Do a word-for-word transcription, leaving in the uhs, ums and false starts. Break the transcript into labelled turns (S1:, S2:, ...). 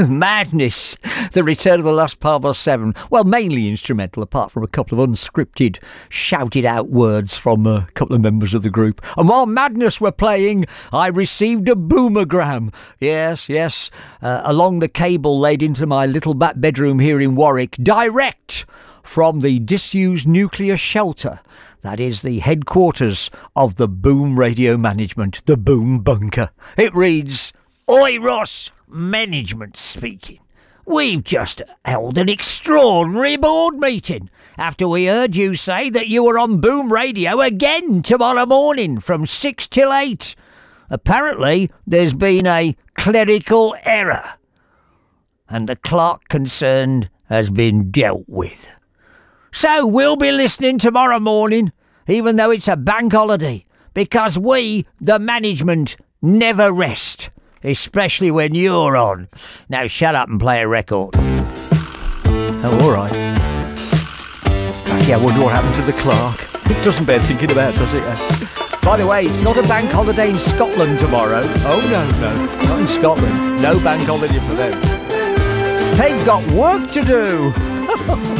S1: Madness. The return of the Las Palmas Seven. Well, mainly instrumental, apart from a couple of unscripted, shouted out words from a couple of members of the group. And while Madness were playing, I received a boomergram. Yes, yes, uh, along the cable laid into my little back bedroom here in Warwick, direct from the disused nuclear shelter. That is the headquarters of the Boom Radio Management, the Boom Bunker. It reads, "Oi, Ross, management speaking. We've just held an extraordinary board meeting after we heard you say that you were on Boom Radio again tomorrow morning from six till eight. Apparently, there's been a clerical error, and the clerk concerned has been dealt with. So we'll be listening tomorrow morning, even though it's a bank holiday, because we, the management, never rest, especially when you're on. Now shut up and play a record." Oh, all right. Yeah, I wonder what happened to the clerk. It doesn't bear thinking about, does it? By the way, it's not a bank holiday in Scotland tomorrow. Oh, no, no, not in Scotland. No bank holiday for them. They've got work to do.